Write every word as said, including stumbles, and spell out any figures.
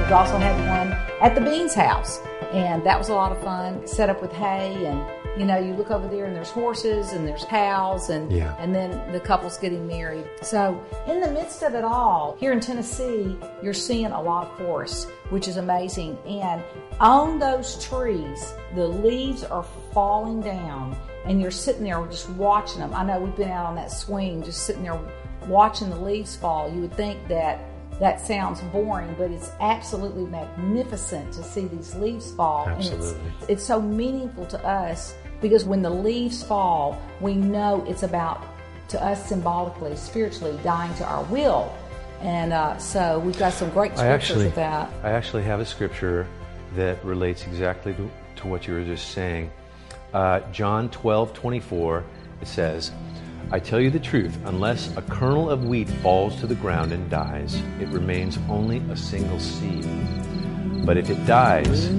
We've also had one at the Beans house, and that was a lot of fun. Set up with hay, and you know, you look over there and there's horses and there's cows, and yeah. and then the couple's getting married. So in the midst of it all, here in Tennessee, you're seeing a lot of forests, which is amazing. And on those trees, the leaves are falling down, and you're sitting there just watching them. I know we've been out on that swing, just sitting there watching the leaves fall. You would think that that sounds boring, but it's absolutely magnificent to see these leaves fall. Absolutely. And it's, it's so meaningful to us, because when the leaves fall, we know it's about, to us symbolically, spiritually, dying to our will. And uh, so we've got some great scriptures I actually, with that. I actually have a scripture that relates exactly to, to what you were just saying. Uh, John twelve twenty-four, it says, I tell you the truth, unless a kernel of wheat falls to the ground and dies, it remains only a single seed. But if it dies,